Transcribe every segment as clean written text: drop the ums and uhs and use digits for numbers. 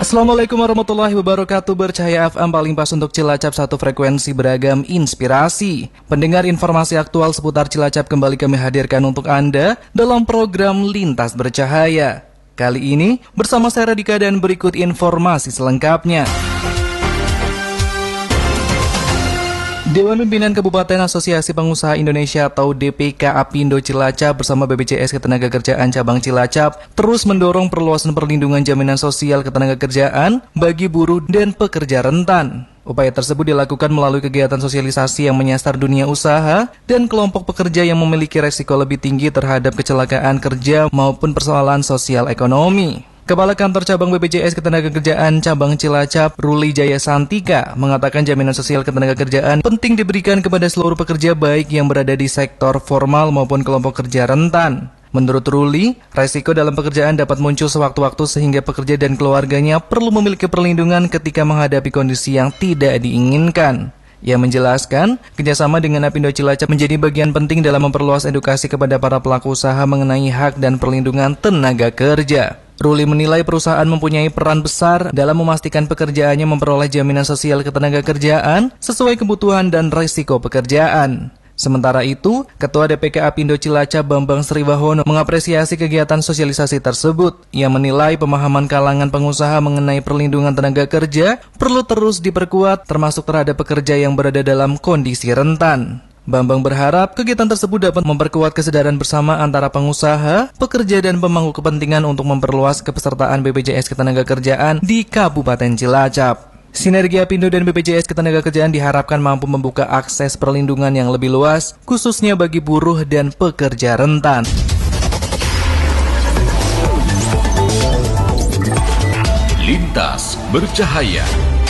Assalamualaikum warahmatullahi wabarakatuh. Bercahaya FM paling pas untuk Cilacap, satu frekuensi beragam inspirasi. Pendengar, informasi aktual seputar Cilacap kembali kami hadirkan untuk Anda dalam program Lintas Bercahaya. Kali ini bersama saya Radika dan berikut informasi selengkapnya. Dewan Pimpinan Kabupaten Asosiasi Pengusaha Indonesia atau DPK Apindo Cilacap bersama BPJS Ketenagakerjaan Cabang Cilacap terus mendorong perluasan perlindungan jaminan sosial ketenagakerjaan bagi buruh dan pekerja rentan. Upaya tersebut dilakukan melalui kegiatan sosialisasi yang menyasar dunia usaha dan kelompok pekerja yang memiliki resiko lebih tinggi terhadap kecelakaan kerja maupun persoalan sosial ekonomi. Kepala Kantor Cabang BPJS Ketenagakerjaan Cabang Cilacap, Ruli Jaya Santika, mengatakan jaminan sosial ketenagakerjaan penting diberikan kepada seluruh pekerja baik yang berada di sektor formal maupun kelompok kerja rentan. Menurut Ruli, resiko dalam pekerjaan dapat muncul sewaktu-waktu sehingga pekerja dan keluarganya perlu memiliki perlindungan ketika menghadapi kondisi yang tidak diinginkan. Ia menjelaskan, kerjasama dengan Apindo Cilacap menjadi bagian penting dalam memperluas edukasi kepada para pelaku usaha mengenai hak dan perlindungan tenaga kerja. Ruli menilai perusahaan mempunyai peran besar dalam memastikan pekerjaannya memperoleh jaminan sosial ketenagakerjaan sesuai kebutuhan dan risiko pekerjaan. Sementara itu, Ketua DPK Apindo Cilacap Bambang Sriwahono mengapresiasi kegiatan sosialisasi tersebut. Ia menilai pemahaman kalangan pengusaha mengenai perlindungan tenaga kerja perlu terus diperkuat termasuk terhadap pekerja yang berada dalam kondisi rentan. Bambang berharap kegiatan tersebut dapat memperkuat kesadaran bersama antara pengusaha, pekerja, dan pemangku kepentingan untuk memperluas kepesertaan BPJS Ketenagakerjaan di Kabupaten Cilacap. Sinergi Apindo dan BPJS Ketenagakerjaan diharapkan mampu membuka akses perlindungan yang lebih luas, khususnya bagi buruh dan pekerja rentan. Lintas Bercahaya.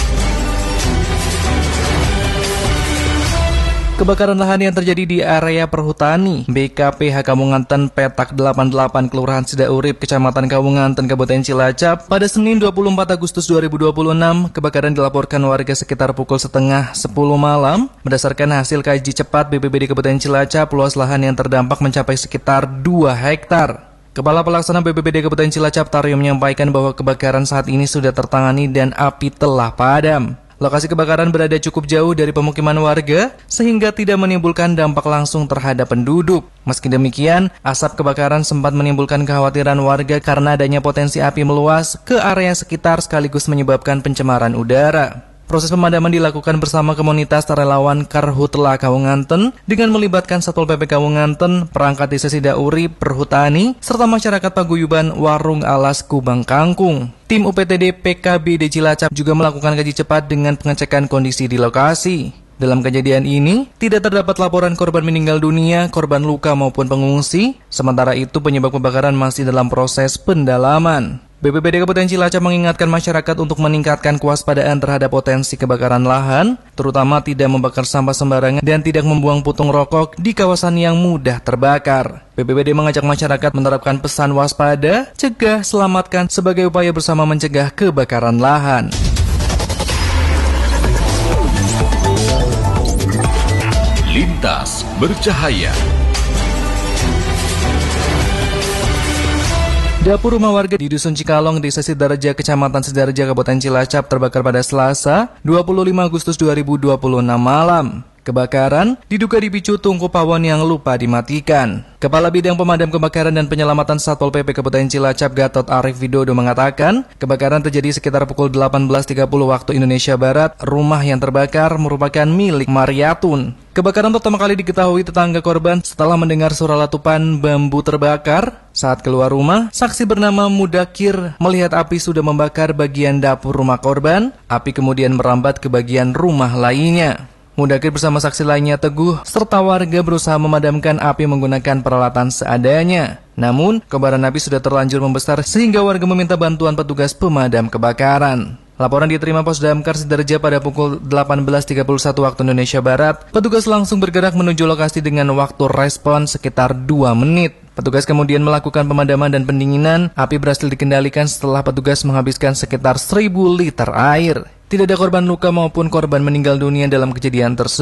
Kebakaran lahan yang terjadi di area perhutani BKPH Kawunganten Petak 88 Kelurahan Sidaurip Kecamatan Kawunganten Kabupaten Cilacap pada Senin 24 Agustus 2026. Kebakaran dilaporkan warga sekitar pukul setengah 10 malam. Berdasarkan hasil kaji cepat BPBD Kabupaten Cilacap, luas lahan yang terdampak mencapai sekitar 2 hektar. Kepala Pelaksana BPBD Kabupaten Cilacap Taryo menyampaikan bahwa kebakaran saat ini sudah tertangani dan api telah padam. Lokasi kebakaran berada cukup jauh dari pemukiman warga sehingga tidak menimbulkan dampak langsung terhadap penduduk. Meski demikian, asap kebakaran sempat menimbulkan kekhawatiran warga karena adanya potensi api meluas ke area sekitar sekaligus menyebabkan pencemaran udara. Proses pemadaman dilakukan bersama komunitas relawan Karhutla Kawunganten dengan melibatkan Satpol PP Kawunganten, perangkat desa Sidaurip, perhutani, serta masyarakat paguyuban Warung Alas Kubang Kangkung. Tim UPTD PKBD Cilacap juga melakukan kaji cepat dengan pengecekan kondisi di lokasi. Dalam kejadian ini, tidak terdapat laporan korban meninggal dunia, korban luka maupun pengungsi. Sementara itu, penyebab kebakaran masih dalam proses pendalaman. BPBD Kabupaten Cilacap mengingatkan masyarakat untuk meningkatkan kewaspadaan terhadap potensi kebakaran lahan, terutama tidak membakar sampah sembarangan dan tidak membuang putung rokok di kawasan yang mudah terbakar. BPBD mengajak masyarakat menerapkan pesan waspada, cegah, selamatkan sebagai upaya bersama mencegah kebakaran lahan. Lintas Bercahaya. Dapur rumah warga di Dusun Cikalong, Desa Sidareja, Kecamatan Sidareja, Kabupaten Cilacap terbakar pada Selasa, 25 Agustus 2026 malam. Kebakaran diduga dipicu tungku pawon yang lupa dimatikan. Kepala Bidang Pemadam Kebakaran dan Penyelamatan Satpol PP Kabupaten Cilacap Gatot Arif Widodo mengatakan, kebakaran terjadi sekitar pukul 18.30 waktu Indonesia Barat. Rumah yang terbakar merupakan milik Mariatun. Kebakaran pertama kali diketahui tetangga korban setelah mendengar suara letupan bambu terbakar. Saat keluar rumah, saksi bernama Mudakir melihat api sudah membakar bagian dapur rumah korban. Api kemudian merambat ke bagian rumah lainnya. Mudakir bersama saksi lainnya Teguh serta warga berusaha memadamkan api menggunakan peralatan seadanya. Namun, kobaran api sudah terlanjur membesar sehingga warga meminta bantuan petugas pemadam kebakaran. Laporan diterima Pos Damkar Sidareja pada pukul 18.31 waktu Indonesia Barat. Petugas langsung bergerak menuju lokasi dengan waktu respon sekitar 2 menit. Petugas kemudian melakukan pemadaman dan pendinginan. Api berhasil dikendalikan setelah petugas menghabiskan sekitar 1.000 liter air. Tidak ada korban luka maupun korban meninggal dunia dalam kejadian tersebut.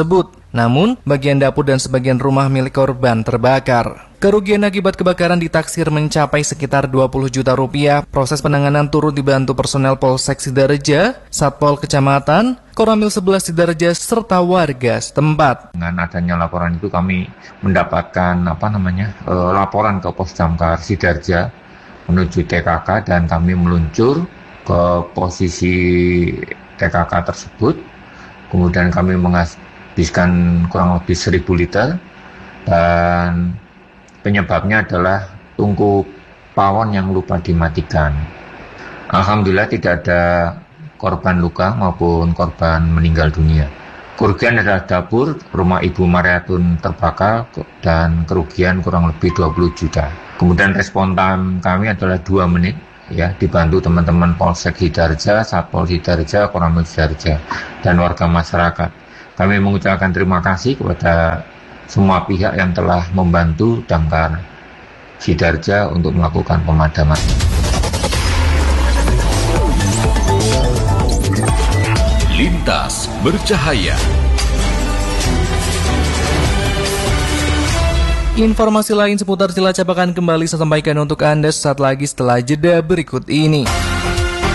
Namun, bagian dapur dan sebagian rumah milik korban terbakar. Kerugian akibat kebakaran ditaksir mencapai sekitar 20 juta rupiah. Proses penanganan turut dibantu personel Polsek Sidareja, Satpol Kecamatan, Koramil 11 Sidareja, serta warga setempat. Dengan adanya laporan itu kami mendapatkan laporan ke Pos Damkar Sidareja menuju TKK dan kami meluncur ke posisi TKK tersebut. Kemudian kami menghabiskan kurang lebih 1.000 liter dan penyebabnya adalah tungku pawon yang lupa dimatikan. Alhamdulillah tidak ada korban luka maupun korban meninggal dunia. Kerugian adalah dapur, rumah Ibu Mariatun terbakar dan kerugian kurang lebih 20 juta. Kemudian respon time kami adalah 2 menit, ya, dibantu teman-teman Polsek Sidareja, Satpol Sidareja, Koramil Sidareja, dan warga masyarakat. Kami mengucapkan terima kasih kepada semua pihak yang telah membantu Damkar Sidareja untuk melakukan pemadaman. Lintas Bercahaya. Informasi lain seputar Cilacap akan kembali saya sampaikan untuk Anda sesaat lagi setelah jeda berikut ini.